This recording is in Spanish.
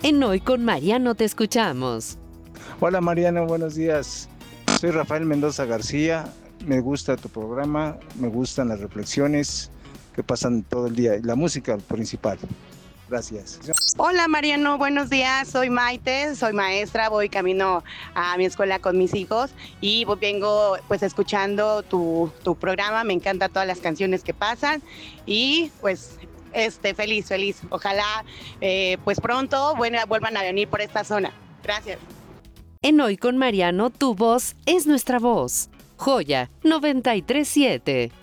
En Hoy con Mariano te escuchamos. Hola Mariano, buenos días. Soy Rafael Mendoza García. Me gusta tu programa, me gustan las reflexiones que pasan todo el día y la música principal. Gracias. Hola Mariano, buenos días, soy Maite, soy maestra, voy camino a mi escuela con mis hijos y vengo pues escuchando tu programa, me encantan todas las canciones que pasan y pues feliz. Ojalá pues pronto vuelvan a venir por esta zona. Gracias. En Hoy con Mariano, tu voz es nuestra voz. Joya 937.